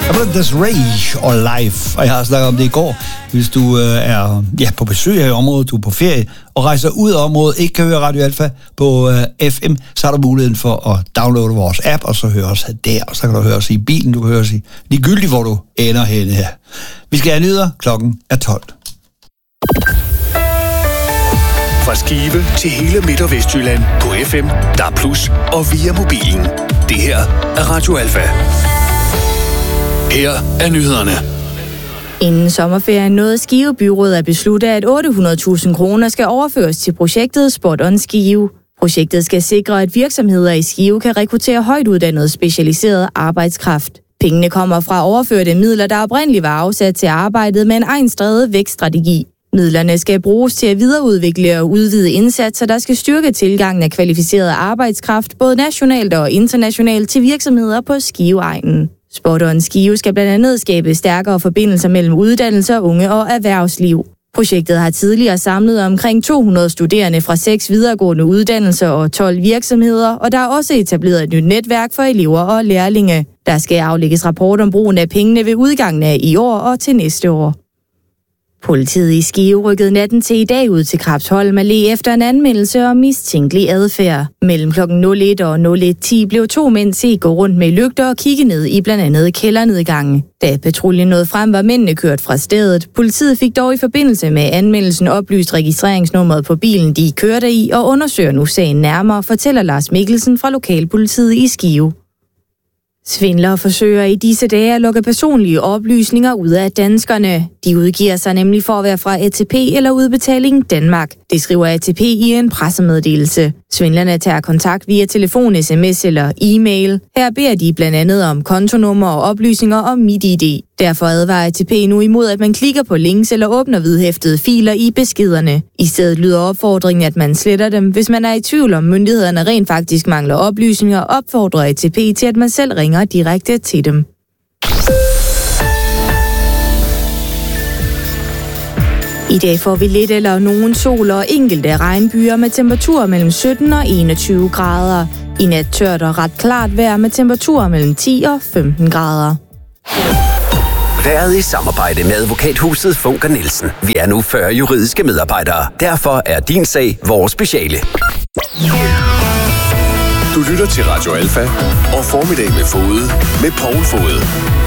Rage og Life, og jeg har snakket om det i går. Hvis du er på besøg her i området, du er på ferie og rejser ud af området, ikke kan høre Radio Alfa på FM, så har du muligheden for at downloade vores app, og så høre os der, og så kan du høre os i bilen, du kan høre os i ligegyldigt, hvor du ender henne her. Vi skal have nyheder, klokken er 12. Fra Skive til hele Midt- og Vestjylland på FM, DAB+, og via mobilen. Det her er Radio Alfa. Her er nyhederne. Inden sommerferien nåede Skive Byråd at beslutte, at 800.000 kroner skal overføres til projektet Spot on Skive. Projektet skal sikre, at virksomheder i Skive kan rekruttere højt uddannet specialiseret arbejdskraft. Pengene kommer fra overførte midler, der oprindeligt var afsat til arbejdet med en egenstreget vækststrategi. Midlerne skal bruges til at videreudvikle og udvide indsatser, der skal styrke tilgangen af kvalificeret arbejdskraft, både nationalt og internationalt, til virksomheder på Skiveegnen. Spot on Skive skal blandt andet skabe stærkere forbindelser mellem uddannelser, unge og erhvervsliv. Projektet har tidligere samlet omkring 200 studerende fra 6 videregående uddannelser og 12 virksomheder, og der er også etableret et nyt netværk for elever og lærlinge. Der skal aflægges rapport om brugen af pengene ved udgangen af i år og til næste år. Politiet i Skive rykkede natten til i dag ud til Krabsholm Allé efter en anmeldelse om mistænkelig adfærd. Mellem kl. 01 og 01:10 blev 2 mænd set gå rundt med lygter og kigge ned i blandt andet kældernedgangen. Da patruljen nåede frem, var mændene kørt fra stedet. Politiet fik dog i forbindelse med anmeldelsen oplyst registreringsnummeret på bilen, de kørte i, og undersøger nu sagen nærmere, fortæller Lars Mikkelsen fra Lokalpolitiet i Skive. Svindlere forsøger i disse dage at lukke personlige oplysninger ud af danskerne. De udgiver sig nemlig for at være fra ATP eller Udbetaling Danmark. Det skriver ATP i en pressemeddelelse. Svindlerne tager kontakt via telefon, sms eller e-mail. Her beder de blandt andet om kontonummer og oplysninger om MitID. Derfor advarer ATP nu imod, at man klikker på links eller åbner vedhæftede filer i beskederne. I stedet lyder opfordringen, at man sletter dem. Hvis man er i tvivl om myndighederne rent faktisk mangler oplysninger, opfordrer ATP til, at man selv ringer direkte til dem. I dag får vi lidt eller nogen sol og enkelte regnbyer med temperaturer mellem 17 og 21 grader. I nat tørt og ret klart vejr med temperaturer mellem 10 og 15 grader. Været i samarbejde med advokathuset Funker Nielsen. Vi er nu 40 juridiske medarbejdere. Derfor er din sag vores speciale. Du lytter til Radio Alfa og Formiddag med Fode med Poul Fode.